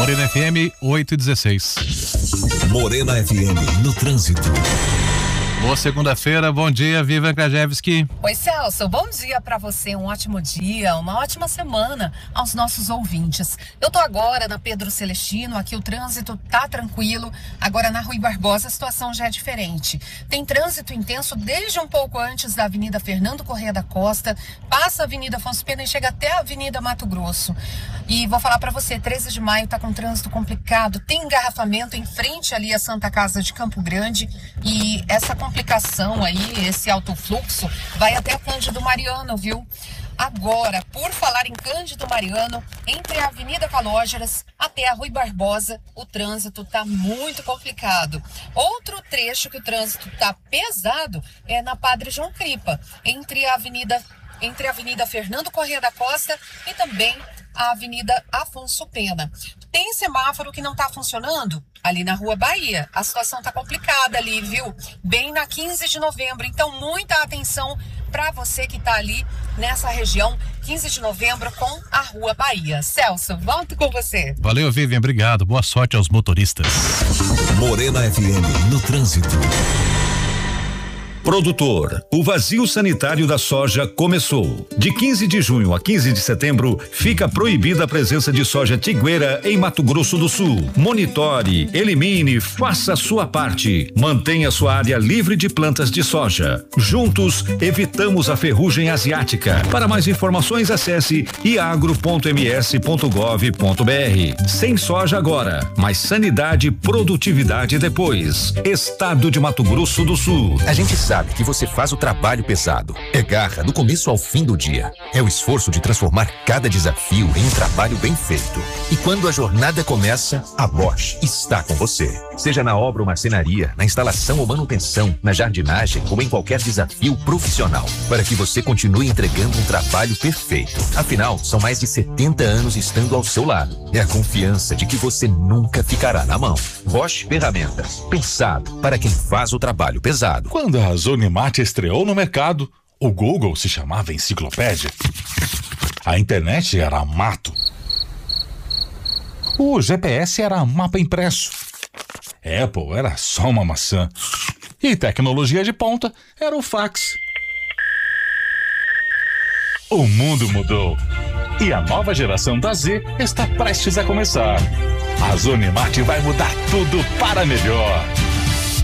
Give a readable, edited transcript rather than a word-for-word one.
Morena FM 8:16. Morena FM no trânsito. Boa segunda-feira, bom dia, Vivian Krajewski. Oi, Celso, bom dia para você, um ótimo dia, uma ótima semana aos nossos ouvintes. Eu tô agora na Pedro Celestino, aqui o trânsito tá tranquilo, agora na Rui Barbosa a situação já é diferente. Tem trânsito intenso desde um pouco antes da Avenida Fernando Corrêa da Costa, passa a Avenida Afonso Pena e chega até a Avenida Mato Grosso. E vou falar para você, 13 de maio tá com trânsito complicado, tem engarrafamento em frente ali à Santa Casa de Campo Grande e essa complicação aí, esse alto fluxo, vai até Cândido Mariano, viu? Agora, por falar em Cândido Mariano, entre a Avenida Calógeras até a Rui Barbosa, o trânsito tá muito complicado. Outro trecho que o trânsito tá pesado é na Padre João Cripa, entre a Avenida Fernando Corrêa da Costa e também a Avenida Afonso Pena. Tem semáforo que não está funcionando ali na Rua Bahia. A situação está complicada ali, viu? Bem na 15 de novembro. Então, muita atenção para você que está ali nessa região, 15 de novembro com a Rua Bahia. Celso, volto com você. Valeu, Vivian, obrigado. Boa sorte aos motoristas. Morena FM no trânsito. Produtor, o vazio sanitário da soja começou. De 15 de junho a 15 de setembro, fica proibida a presença de soja tigueira em Mato Grosso do Sul. Monitore, elimine, faça a sua parte. Mantenha sua área livre de plantas de soja. Juntos, evitamos a ferrugem asiática. Para mais informações, acesse iagro.ms.gov.br. Sem soja agora, mas sanidade e produtividade depois. Estado de Mato Grosso do Sul. A gente sabe que você faz o trabalho pesado. É garra do começo ao fim do dia. É o esforço de transformar cada desafio em um trabalho bem feito. E quando a jornada começa, a Bosch está com você. Seja na obra ou marcenaria, na instalação ou manutenção, na jardinagem ou em qualquer desafio profissional, para que você continue entregando um trabalho perfeito. Afinal, são mais de 70 anos estando ao seu lado. É a confiança de que você nunca ficará na mão. Bosch Ferramentas, pensado para quem faz o trabalho pesado. Quando a Zonimat estreou no mercado, o Google se chamava Enciclopédia. A internet era mato. O GPS era mapa impresso. Apple era só uma maçã. E tecnologia de ponta era o fax. O mundo mudou. E a nova geração da Z está prestes a começar. A Zonimat vai mudar tudo para melhor.